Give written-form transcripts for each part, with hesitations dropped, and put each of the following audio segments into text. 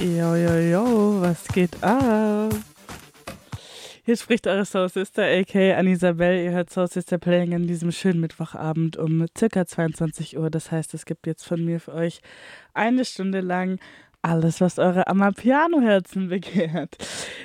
Jo, jo, jo, was geht ab? Hier spricht eure Soul Sister, a.k.a. Anisabel. Ihr hört Soul Sister Playing an diesem schönen Mittwochabend um circa 22 Uhr. Das heißt, es gibt jetzt von mir für euch eine Stunde lang alles, was eure Amapiano-Herzen begehrt.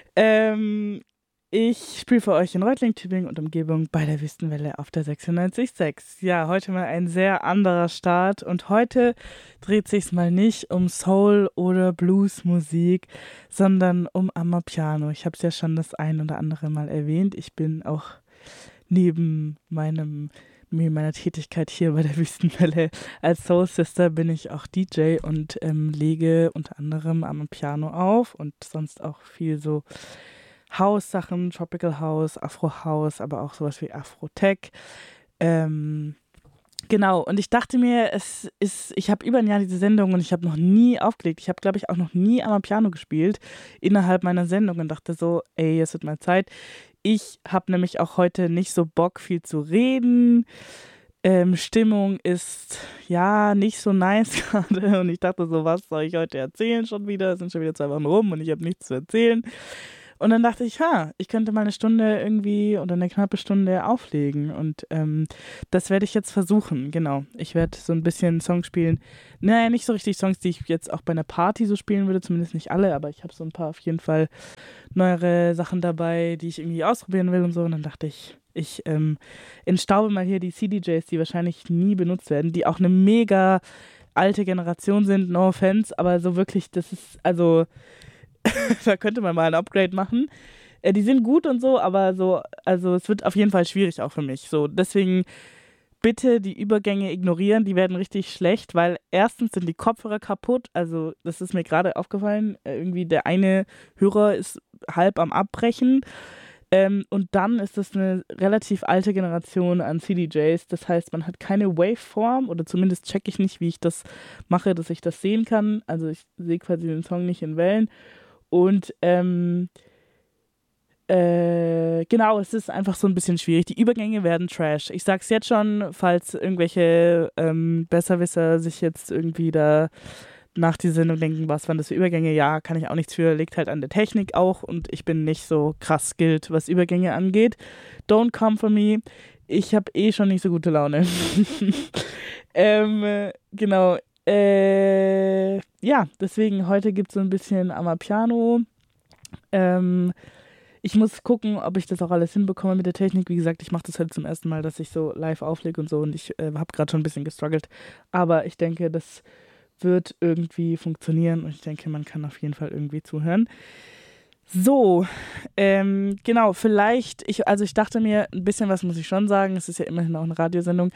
Ich spiele für euch in Reutling, Tübingen und Umgebung bei der Wüstenwelle auf der 96.6. Ja, heute mal ein sehr anderer Start und heute dreht sich's mal nicht um Soul- oder Bluesmusik, sondern um Amapiano. Ich habe es ja schon das ein oder andere Mal erwähnt. Ich bin auch neben meiner Tätigkeit hier bei der Wüstenwelle als Soul Sister bin ich auch DJ und lege unter anderem Amapiano auf und sonst auch viel so House-Sachen, Tropical House, Afro-House, aber auch sowas wie Afro-Tech. Genau, und ich dachte mir, ich habe über ein Jahr diese Sendung und ich habe noch nie aufgelegt. Ich habe, glaube ich, auch noch nie Amapiano gespielt innerhalb meiner Sendung und dachte so, ey, es wird mal Zeit. Ich habe nämlich auch heute nicht so Bock, viel zu reden. Stimmung ist ja nicht so nice gerade und ich dachte so, was soll ich heute erzählen schon wieder? Es sind schon wieder 2 Wochen rum und ich habe nichts zu erzählen. Und dann dachte ich, ich könnte mal eine Stunde irgendwie oder eine knappe Stunde auflegen und das werde ich jetzt versuchen, genau. Ich werde so ein bisschen Songs spielen, naja, nicht so richtig Songs, die ich jetzt auch bei einer Party so spielen würde, zumindest nicht alle, aber ich habe so ein paar auf jeden Fall neuere Sachen dabei, die ich irgendwie ausprobieren will und so und dann dachte ich entstaube mal hier die CDJs, die wahrscheinlich nie benutzt werden, die auch eine mega alte Generation sind, no offense, aber so wirklich, das ist, also da könnte man mal ein Upgrade machen. Die sind gut und so, aber so, also es wird auf jeden Fall schwierig auch für mich. So, deswegen bitte die Übergänge ignorieren, die werden richtig schlecht, weil erstens sind die Kopfhörer kaputt, also das ist mir gerade aufgefallen, irgendwie der eine Hörer ist halb am Abbrechen und dann ist das eine relativ alte Generation an CDJs, das heißt, man hat keine Waveform oder zumindest checke ich nicht, wie ich das mache, dass ich das sehen kann, also ich sehe quasi den Song nicht in Wellen. Und genau, es ist einfach so ein bisschen schwierig. Die Übergänge werden Trash. Ich sag's jetzt schon, falls irgendwelche Besserwisser sich jetzt irgendwie da nach dieser Sendung denken, was waren das für Übergänge? Ja, kann ich auch nichts für, liegt halt an der Technik auch und ich bin nicht so krass skilled, was Übergänge angeht. Don't come for me. Ich habe schon nicht so gute Laune. Genau. Ja, deswegen heute gibt es so ein bisschen Amapiano. Ich muss gucken, ob ich das auch alles hinbekomme mit der Technik. Wie gesagt, ich mache das heute zum ersten Mal, dass ich so live auflege und so und ich habe gerade schon ein bisschen gestruggelt. Aber ich denke, das wird irgendwie funktionieren und ich denke, man kann auf jeden Fall irgendwie zuhören. So, genau, vielleicht, ich dachte mir, ein bisschen was muss ich schon sagen. Es ist ja immerhin auch eine Radiosendung.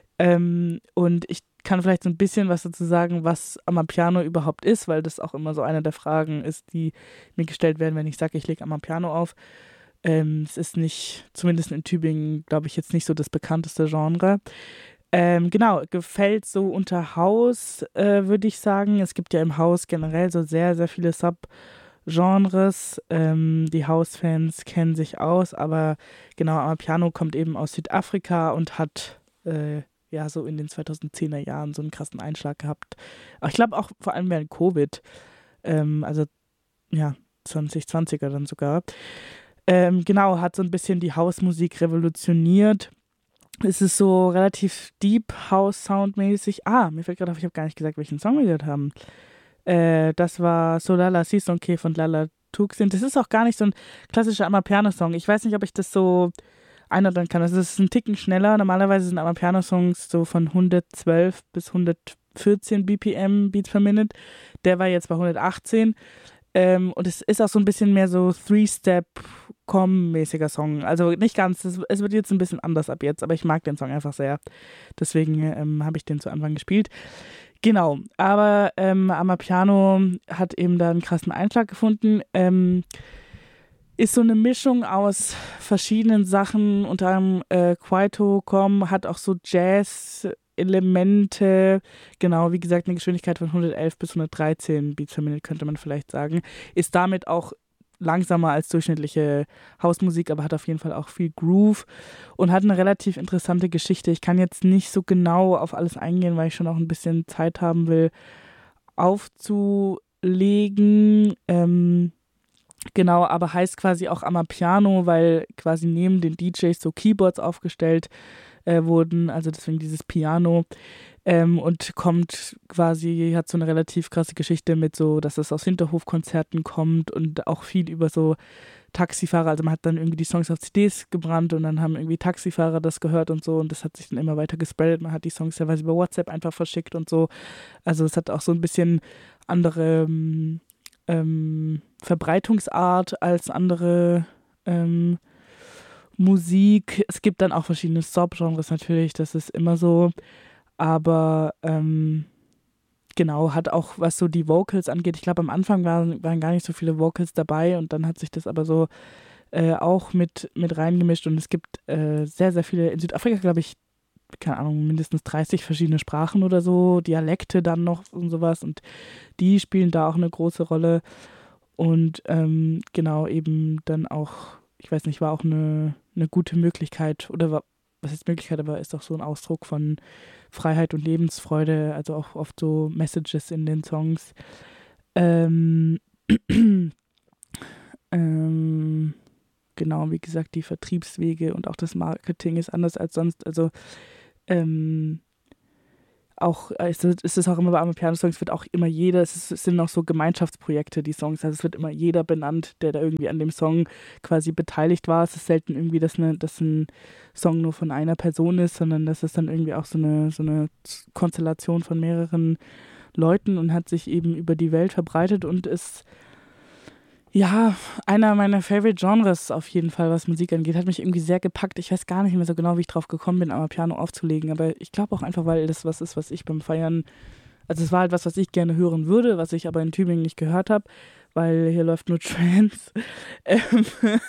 Und ich kann vielleicht so ein bisschen was dazu sagen, was Amapiano überhaupt ist, weil das auch immer so eine der Fragen ist, die mir gestellt werden, wenn ich sage, ich lege Amapiano auf. Es ist nicht, zumindest in Tübingen, glaube ich, jetzt nicht so das bekannteste Genre. Genau, gefällt so unter House, würde ich sagen. Es gibt ja im House generell so sehr, sehr viele Subgenres. Die House-Fans kennen sich aus, aber genau, Amapiano kommt eben aus Südafrika und hat ja, so in den 2010er Jahren so einen krassen Einschlag gehabt. Aber ich glaube auch vor allem während Covid, also ja, 2020er dann sogar. Genau, hat so ein bisschen die House-Musik revolutioniert. Es ist so relativ Deep House-Sound-mäßig. Mir fällt gerade auf, ich habe gar nicht gesagt, welchen Song wir gehört haben. Das war Solala Sisonke von Lala Tuxin. Das ist auch gar nicht so ein klassischer Amapiano-Song. Ich weiß nicht, ob ich das so einordnen kann. Also es ist ein Ticken schneller. Normalerweise sind Amapiano-Songs so von 112 bis 114 BPM, Beats per Minute. Der war jetzt bei 118. Und es ist auch so ein bisschen mehr so Three-Step-Com-mäßiger Song. Also nicht ganz, es wird jetzt ein bisschen anders ab jetzt, aber ich mag den Song einfach sehr. Deswegen habe ich den zu Anfang gespielt. Genau, aber Amapiano hat eben da einen krassen Einschlag gefunden. Ist so eine Mischung aus verschiedenen Sachen, unter anderem Kwaito.com hat auch so Jazz-Elemente, genau, wie gesagt, eine Geschwindigkeit von 111 bis 113 Beats per Minute könnte man vielleicht sagen, ist damit auch langsamer als durchschnittliche Hausmusik, aber hat auf jeden Fall auch viel Groove und hat eine relativ interessante Geschichte. Ich kann jetzt nicht so genau auf alles eingehen, weil ich schon auch ein bisschen Zeit haben will, aufzulegen. auflegen. Genau, aber heißt quasi auch Amapiano, weil quasi neben den DJs so Keyboards aufgestellt wurden, also deswegen dieses Piano. Und kommt quasi, hat so eine relativ krasse Geschichte mit so, dass es aus Hinterhofkonzerten kommt und auch viel über so Taxifahrer, also man hat dann irgendwie die Songs auf CDs gebrannt und dann haben irgendwie Taxifahrer das gehört und so und das hat sich dann immer weiter gespreadet. Man hat die Songs teilweise über WhatsApp einfach verschickt und so. Also es hat auch so ein bisschen andere Verbreitungsart als andere Musik. Es gibt dann auch verschiedene Subgenres natürlich, das ist immer so. Aber genau, hat auch, was so die Vocals angeht, ich glaube, am Anfang waren gar nicht so viele Vocals dabei und dann hat sich das aber so auch mit reingemischt und es gibt sehr, sehr viele, in Südafrika glaube ich, keine Ahnung, mindestens 30 verschiedene Sprachen oder so, Dialekte dann noch und sowas und die spielen da auch eine große Rolle und genau eben dann auch, ich weiß nicht, war auch eine gute Möglichkeit oder war, was ist Möglichkeit, aber ist auch so ein Ausdruck von Freiheit und Lebensfreude, also auch oft so Messages in den Songs. Ähm, genau, wie gesagt, die Vertriebswege und auch das Marketing ist anders als sonst. Also ähm, auch, ist es auch immer bei Amapiano-Songs, wird auch immer jeder, es sind auch so Gemeinschaftsprojekte, die Songs, also es wird immer jeder benannt, der da irgendwie an dem Song quasi beteiligt war. Es ist selten irgendwie, dass ein Song nur von einer Person ist, sondern das ist dann irgendwie auch so eine Konstellation von mehreren Leuten und hat sich eben über die Welt verbreitet und ist ja, einer meiner Favorite Genres auf jeden Fall, was Musik angeht, hat mich irgendwie sehr gepackt. Ich weiß gar nicht mehr so genau, wie ich drauf gekommen bin, Amapiano aufzulegen, aber ich glaube auch einfach, weil das was ist, was ich beim Feiern, also es war halt was, was ich gerne hören würde, was ich aber in Tübingen nicht gehört habe, weil hier läuft nur Trance. Ähm,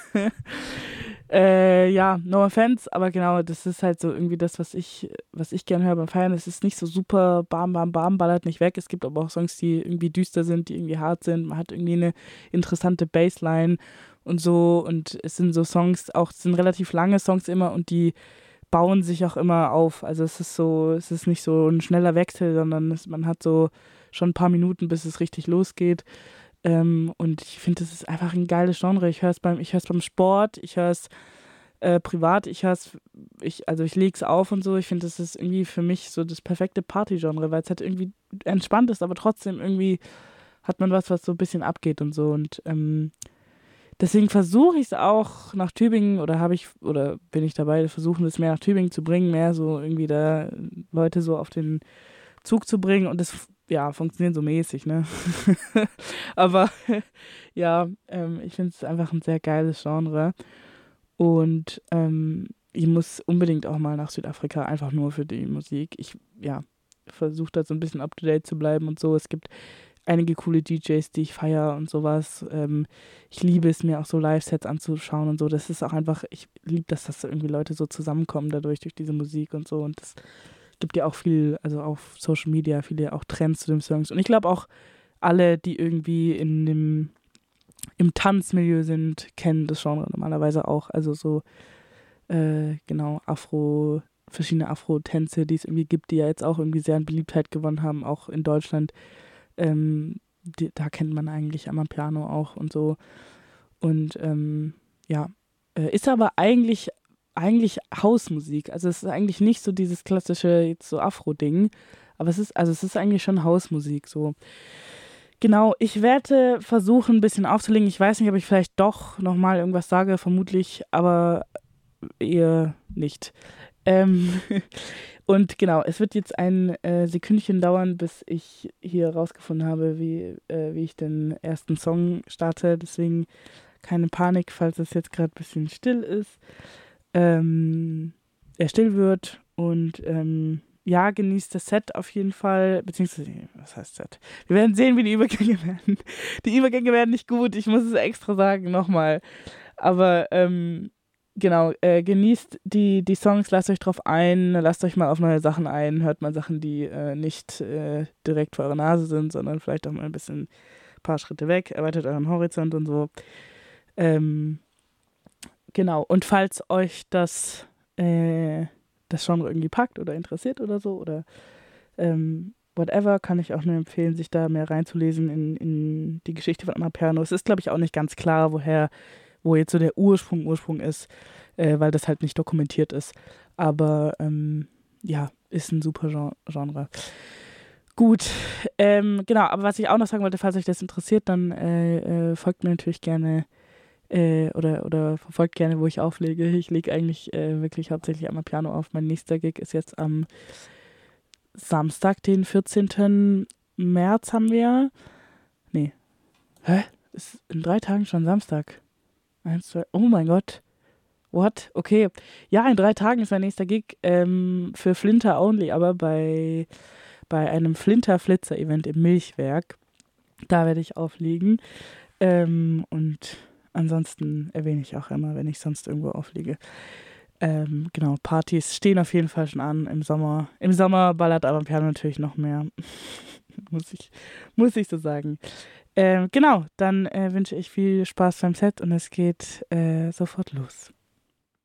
ja, no offense, aber genau, das ist halt so irgendwie das, was ich gerne höre beim Feiern. Es ist nicht so super bam, bam, bam, ballert nicht weg. Es gibt aber auch Songs, die irgendwie düster sind, die irgendwie hart sind. Man hat irgendwie eine interessante Bassline und so. Und es sind so Songs, auch es sind relativ lange Songs immer und die bauen sich auch immer auf. Also es ist so, es ist nicht so ein schneller Wechsel, sondern man hat so schon ein paar Minuten, bis es richtig losgeht. Und ich finde, das ist einfach ein geiles Genre. Ich höre es beim Sport, ich höre es privat, also ich lege es auf und so. Ich finde, das ist irgendwie für mich so das perfekte Party-Genre, weil es halt irgendwie entspannt ist, aber trotzdem irgendwie hat man was so ein bisschen abgeht und so. Und deswegen versuche ich es auch nach Tübingen oder bin ich dabei, versuchen es mehr nach Tübingen zu bringen, mehr so irgendwie da Leute so auf den Zug zu bringen und das ja, funktioniert so mäßig, ne? Aber ja, ich finde es einfach ein sehr geiles Genre. Und ich muss unbedingt auch mal nach Südafrika, einfach nur für die Musik. Ich, ja, versuche da so ein bisschen up to date zu bleiben und so. Es gibt einige coole DJs, die ich feiere und sowas. Ich liebe es, mir auch so Live-Sets anzuschauen und so. Das ist auch einfach, ich liebe das, dass da irgendwie Leute so zusammenkommen dadurch, durch diese Musik und so. Und das gibt ja auch viel, also auf Social Media, viele auch Trends zu den Songs. Und ich glaube auch, alle, die irgendwie im Tanzmilieu sind, kennen das Genre normalerweise auch. Also so, genau, verschiedene Afro-Tänze, die es irgendwie gibt, die ja jetzt auch irgendwie sehr an Beliebtheit gewonnen haben, auch in Deutschland. Da kennt man eigentlich Amapiano auch und so. Und ja, ist aber eigentlich Hausmusik. Also es ist eigentlich nicht so dieses klassische jetzt so Afro-Ding, aber es ist eigentlich schon Hausmusik so. Genau, ich werde versuchen, ein bisschen aufzulegen. Ich weiß nicht, ob ich vielleicht doch nochmal irgendwas sage, vermutlich, aber eher nicht. Ähm, und genau, es wird jetzt ein Sekündchen dauern, bis ich hier rausgefunden habe, wie ich den ersten Song starte. Deswegen keine Panik, falls es jetzt gerade ein bisschen still ist. Er still wird und ja, genießt das Set auf jeden Fall, beziehungsweise, was heißt Set? Wir werden sehen, wie die Übergänge werden. Die Übergänge werden nicht gut, ich muss es extra sagen, nochmal. Aber genau, genießt die Songs, lasst euch drauf ein, lasst euch mal auf neue Sachen ein, hört mal Sachen, die nicht direkt vor eurer Nase sind, sondern vielleicht auch mal ein paar Schritte weg, erweitert euren Horizont und so. Ähm, genau, und falls euch das Genre irgendwie packt oder interessiert oder so, oder whatever, kann ich auch nur empfehlen, sich da mehr reinzulesen in die Geschichte von Amapiano. Es ist, glaube ich, auch nicht ganz klar, wo jetzt so der Ursprung ist, weil das halt nicht dokumentiert ist. Aber ja, ist ein super Genre. Gut, genau, aber was ich auch noch sagen wollte, falls euch das interessiert, dann folgt mir natürlich gerne oder verfolgt gerne, wo ich auflege. Ich lege eigentlich wirklich hauptsächlich Amapiano auf. Mein nächster Gig ist jetzt am Samstag, den 14. März haben wir. Nee. Hä? Ist in 3 Tagen schon Samstag. Eins, zwei. Oh mein Gott. What? Okay. Ja, in 3 Tagen ist mein nächster Gig für Flinter only, aber bei einem Flinter-Flitzer-Event im Milchwerk. Da werde ich auflegen. Und ansonsten erwähne ich auch immer, wenn ich sonst irgendwo auflege. Genau, Partys stehen auf jeden Fall schon an im Sommer. Im Sommer ballert Amapiano natürlich noch mehr. muss ich, muss ich so sagen. Genau, dann wünsche ich viel Spaß beim Set und es geht sofort los.